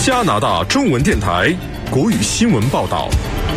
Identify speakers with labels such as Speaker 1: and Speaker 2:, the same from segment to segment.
Speaker 1: 加拿大中文电台国语新闻报道。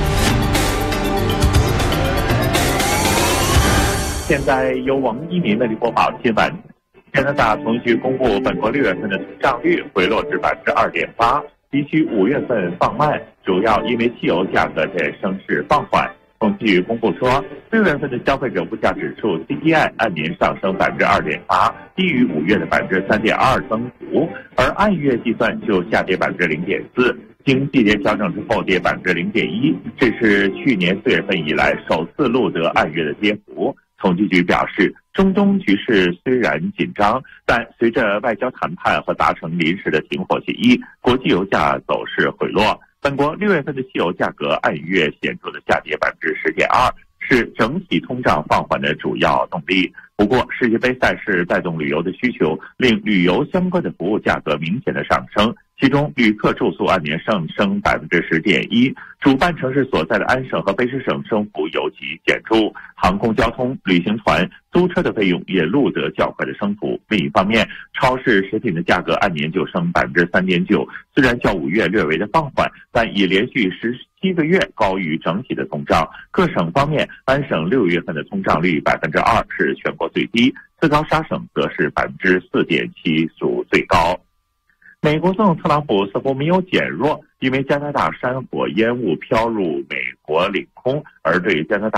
Speaker 2: 现在由王一鸣为您播报新闻。加拿大统计局公布本国6月份的通胀率回落至2.8%，比起5月份放慢，主要因为汽油价格的升势放缓。统计局公布说，6月份的消费者物价指数 CPI 按年上升2.8%，低于5月的3.2%增幅，而按月计算就下跌0.4%，经季节调整之后跌0.1%，这是去年4月份以来首次录得按月的跌幅。统计局表示，中东局势虽然紧张，但随着外交谈判和达成临时的停火协议，国际油价走势回落。本国6月份的汽油价格按月显著的下跌10.2%，是整体通胀放缓的主要动力。不过，世界杯赛事带动旅游的需求，令旅游相关的服务价格明显的上升。其中，旅客住宿按年上升10.1%，主办城市所在的安省和卑诗省升幅尤其显著。航空交通、旅行团、租车的费用也录得较快的升幅。另一方面，超市食品的价格按年就升3.9%，虽然较5月略微的放缓，但已连续17个月高于整体的通胀。各省方面，安省6月份的通胀率2%，是全国最低，次高沙省则是4.7%，属最高。美国总统特朗普似乎没有减弱，因为加拿大山火烟雾飘入美国领空，而对加拿大